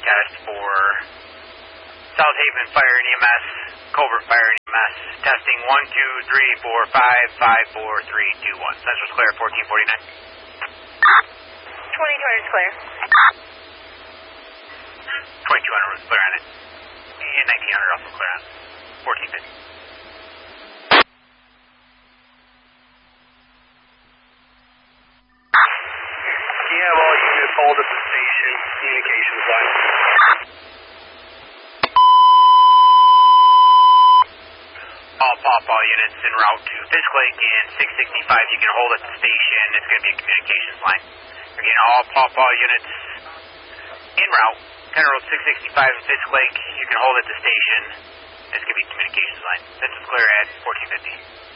test for South Haven Fire and EMS, Covert Fire and EMS. Testing 1, 2, 3, 4, 5, 5, 4, 3, 2, 1. Central's clear, 1449. 2200 is clear. 2200 was clear on it. And 1900 also clear on 1450. You have all units hold at the station, communications line. All units en route to Fish Lake and 665, you can hold at the station. It's going to be a communications line. Again, all units en route, County Road 665 and Fish Lake, you can hold at the station. It's going to be a communications line. This is clear at 1450.